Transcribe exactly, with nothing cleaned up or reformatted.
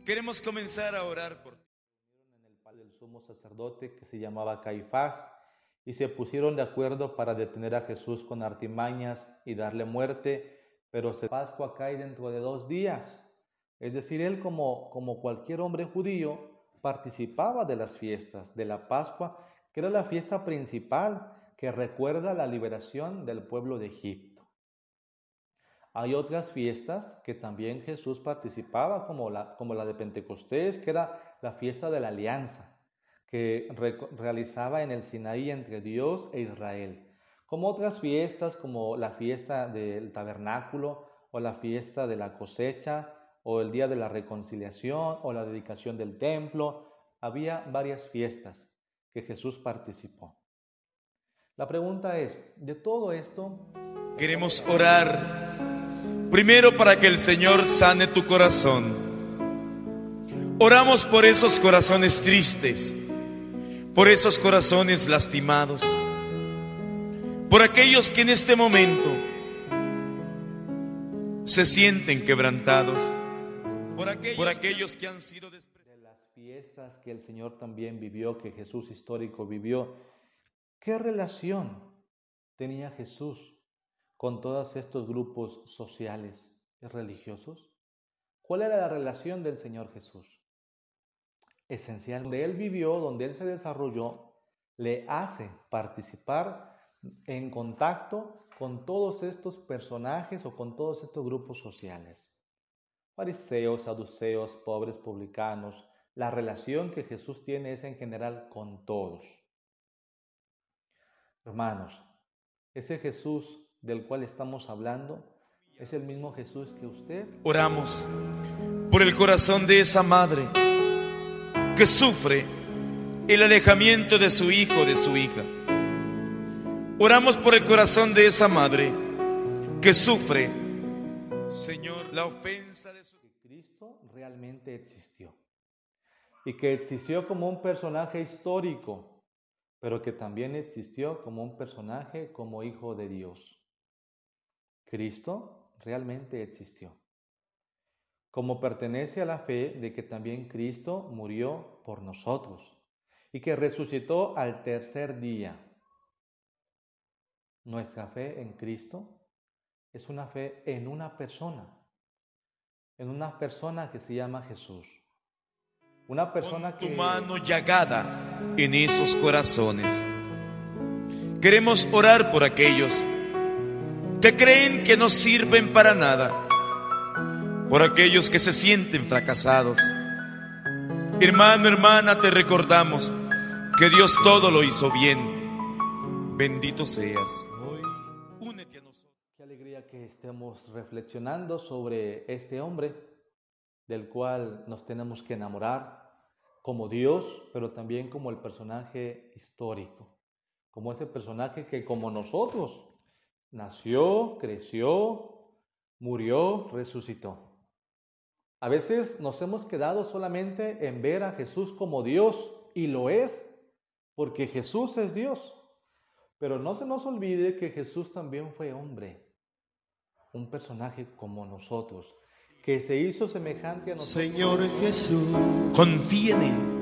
Queremos comenzar a orar por ti. En el palacio del sumo sacerdote que se llamaba Caifás y se pusieron de acuerdo para detener a Jesús con artimañas y darle muerte, pero se Pascua cae dentro de dos días. Es decir, él como, como cualquier hombre judío participaba de las fiestas de la Pascua, que era la fiesta principal que recuerda la liberación del pueblo de Egipto. Hay otras fiestas que también Jesús participaba, como la, como la de Pentecostés, que era la fiesta de la alianza, que re, realizaba en el Sinaí entre Dios e Israel. Como otras fiestas, como la fiesta del tabernáculo, o la fiesta de la cosecha, o el día de la reconciliación, o la dedicación del templo. Había varias fiestas que Jesús participó. La pregunta es, de todo esto... Queremos orar primero para que el Señor sane tu corazón. Oramos por esos corazones tristes, por esos corazones lastimados, por aquellos que en este momento se sienten quebrantados, por aquellos, por aquellos que han sido despreciados. De las fiestas que el Señor también vivió, que Jesús histórico vivió, ¿qué relación tenía Jesús con todos estos grupos sociales y religiosos? ¿Cuál era la relación del Señor Jesús? Esencial, donde Él vivió, donde Él se desarrolló, le hace participar en contacto con todos estos personajes o con todos estos grupos sociales. Fariseos, saduceos, pobres, publicanos. La relación que Jesús tiene es en general con todos. Hermanos, ese Jesús del cual estamos hablando es el mismo Jesús que usted. Oramos por el corazón de esa madre que sufre el alejamiento de su hijo, de su hija. Oramos por el corazón de esa madre que sufre, Señor, la ofensa de su... Cristo realmente existió y que existió como un personaje histórico, pero que también existió como un personaje como hijo de Dios. Cristo realmente existió. Como pertenece a la fe de que también Cristo murió por nosotros y que resucitó al tercer día. Nuestra fe en Cristo es una fe en una persona, en una persona que se llama Jesús. Una persona Pon tu que... mano llagada en esos corazones. Queremos orar por aquellos que creen que no sirven para nada, por aquellos que se sienten fracasados. Hermano, hermana, te recordamos que Dios todo lo hizo bien. Bendito seas. Hoy, únete a nosotros. Qué alegría que estemos reflexionando sobre este hombre del cual nos tenemos que enamorar como Dios, pero también como el personaje histórico, como ese personaje que como nosotros nació, creció, murió, resucitó. A veces nos hemos quedado solamente en ver a Jesús como Dios, y lo es, porque Jesús es Dios. Pero no se nos olvide que Jesús también fue hombre, un personaje como nosotros, que se hizo semejante a nosotros. Señor Jesús, confía en Él.